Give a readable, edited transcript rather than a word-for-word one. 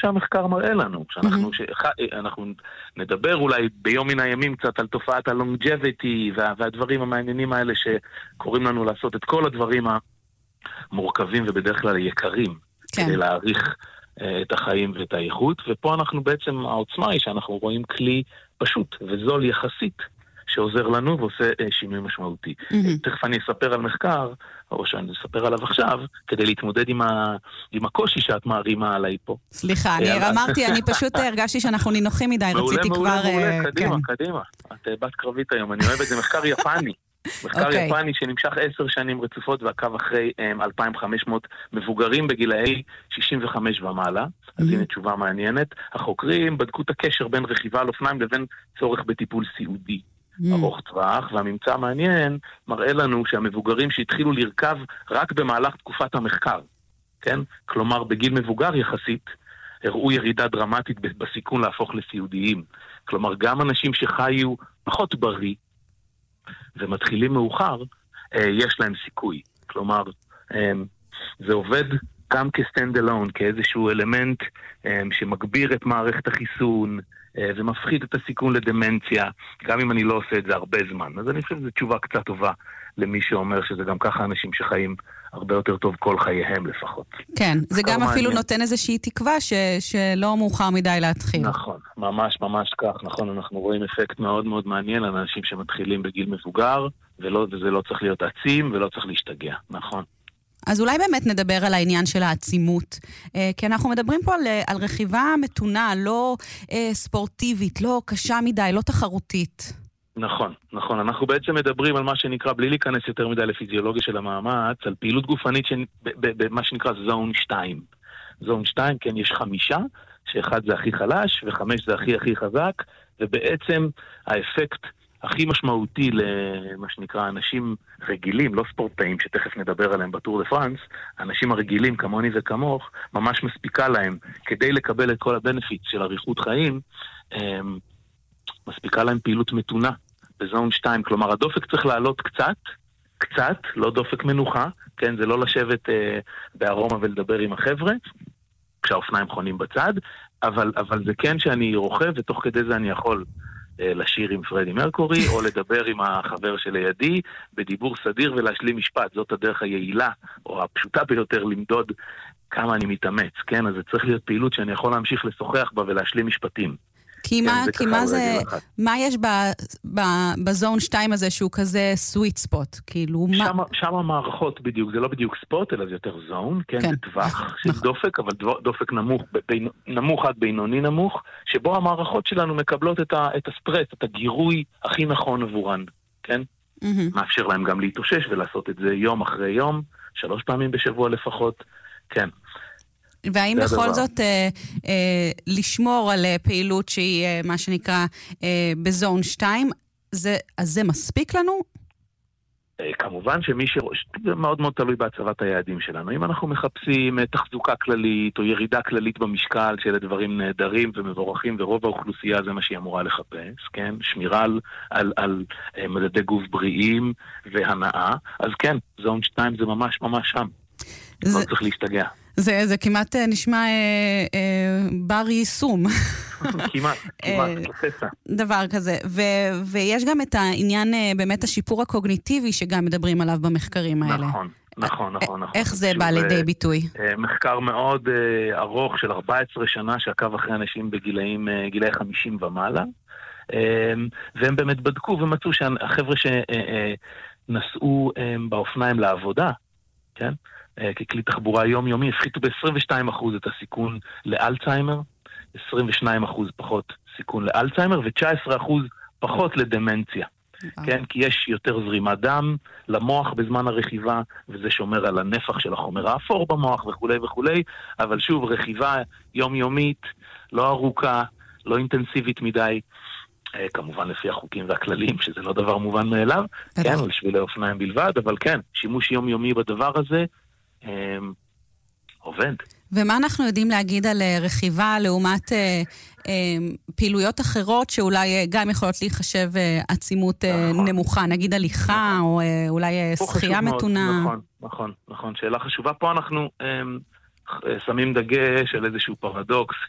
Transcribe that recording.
שהמחקר מראה לנו. אנחנו נדבר אולי ביום מן הימים קצת על תופעת הלונג'ביטי והדברים המעניינים האלה שקוראים לנו לעשות את כל הדברים המורכבים ובדרך כלל יקרים כדי להעריך את החיים ואת האיכות. ופה אנחנו בעצם, העוצמה היא שאנחנו רואים כלי פשוט וזול יחסית שעוזר לנו ועושה שינוי משמעותי. תכף אני אספר על מחקר, או שאני אספר עליו עכשיו, כדי להתמודד עם הקושי שאת מערימה עליי פה. סליחה, אני פשוט הרגשתי שאנחנו נינוחים מדי, רציתי כבר... מעולה, קדימה. את בת קרבית היום, אני אוהב את זה, מחקר יפני. מחקר יפני שנמשך 10 שנים רצופות ועקב אחרי 2,500 מבוגרים בגילאי 65 ומעלה. אז הנה תשובה מעניינת. החוקרים בדקו את הקשר בין רכיבה על אופניים לבין צורך בטיפול סיעודי. ארוך טווח, והממצא המעניין מראה לנו שהמבוגרים שהתחילו לרכב רק במהלך תקופת המחקר, כן? כלומר בגיל מבוגר יחסית, הראו ירידה דרמטית בסיכון להפוך לסיעודיים. כלומר גם אנשים שחיו פחות בריא ומתחילים מאוחר, יש להם סיכוי. כלומר, זה עובד גם כסטנד אלון, כאיזשהו אלמנט שמגביר את מערכת החיסון, ומפחית את הסיכון לדמנציה, גם אם אני לא עושה את זה הרבה זמן. אז אני חושב שזו תשובה קצת טובה למי שאומר שזה גם ככה אנשים שחיים הרבה יותר טוב כל חייהם לפחות. כן, זה גם אפילו נותן איזושהי תקווה שלא מאוחר מדי להתחיל. נכון, ממש כך, נכון, אנחנו רואים אפקט מאוד מאוד מעניין על אנשים שמתחילים בגיל מבוגר, וזה לא צריך להיות עצים ולא צריך להשתגע, נכון. אז אולי באמת נדבר על העניין של העצימות, כי אנחנו מדברים פה על רכיבה מתונה, לא ספורטיבית, לא קשה מדי, לא תחרותית. נכון. אנחנו בעצם מדברים על מה שנקרא, בלי להיכנס יותר מדי לפיזיולוגיה של המאמץ, על פעילות גופנית במה שנקרא זון 2. זון 2, כן, יש 5, שאחד זה הכי חלש, ו5 זה הכי חזק, ובעצם האפקט הכי משמעותי למה שנקרא אנשים רגילים, לא ספורטאים שתכף נדבר עליהם בטור דה פרנס, אנשים הרגילים כמוני וכמוך, ממש מספיקה להם כדי לקבל את כל הבנפיט של אריכות חיים, מספיקה להם פעילות מתונה בזון 2, כלומר הדופק צריך לעלות קצת, לא דופק מנוחה, כן, זה לא לשבת בארומה ולדבר עם החבר'ה, כשהאופניים חונים בצד, אבל זה כן שאני רוכב ותוך כדי זה אני יכול לשיר עם פרדי מרקורי, או לדבר עם החבר שלידי, בדיבור סדיר ולהשלים משפט. זאת הדרך היעילה, או הפשוטה ביותר למדוד כמה אני מתאמץ, כן? אז זה צריך להיות פעילות שאני יכול להמשיך לשוחח בה ולהשלים משפטים. כי מה יש בזון 2 הזה שהוא כזה סוויט ספוט? שם המערכות בדיוק, זה לא בדיוק ספוט, אלא זה יותר זון, כן? זה טווח של דופק, אבל דופק נמוך עד בינוני נמוך, שבו המערכות שלנו מקבלות את הסטרס, את הגירוי הכי נכון עבורן, כן? מאפשר להם גם להתאושש ולעשות את זה יום אחרי יום, 3 פעמים בשבוע לפחות, כן. והאם בכל זאת לשמור על פעילות שהיא מה שנקרא בזון 2, אז זה מספיק לנו? כמובן שמי זה מאוד מאוד תלוי בהצבת היעדים שלנו. אם אנחנו מחפשים תחזוקה כללית או ירידה כללית במשקל של דברים נהדרים ומבורכים, ורוב האוכלוסייה זה מה שהיא אמורה לחפש, כן? שמירה על מדדי גוף בריאים והנאה, אז כן, זון 2 זה ממש שם. לא צריך להשתגע. זה כמעט נשמע בר יישום. כמעט, כפסע. דבר כזה. ויש גם את העניין, באמת השיפור הקוגניטיבי שגם מדברים עליו במחקרים האלה. נכון. איך זה בא לידי ביטוי? מחקר מאוד ארוך של 14 שנה שעקב אחרי אנשים בגילאי 50 ומעלה. והם באמת בדקו ומצאו שהחבר'ה שנסעו באופניים לעבודה, כן? ככלי תחבורה יומיומי, הפחיתו ב-22% את הסיכון לאלצהיימר, 22% פחות סיכון לאלצהיימר, ו-19% פחות לדמנציה. כן, כי יש יותר זרימת דם למוח בזמן הרכיבה, וזה שומר על הנפח של החומר האפור במוח וכו', אבל שוב, רכיבה יומיומית, לא ארוכה, לא אינטנסיבית מדי, כמובן לפי החוקים והכללים, שזה לא דבר מובן מאליו, כן, על שבילי אופניים בלבד, אבל כן, שימוש יומיומי בדבר הזה, עובד. ומה אנחנו יודעים להגיד על רכיבה לעומת פעילויות אחרות שאולי גם יכולות להיחשב עצימות נמוכה, נגיד הליכה או אולי שחייה מתונה? נכון, שאלה חשובה. פה אנחנו שמים דגש על איזשהו פרדוקס,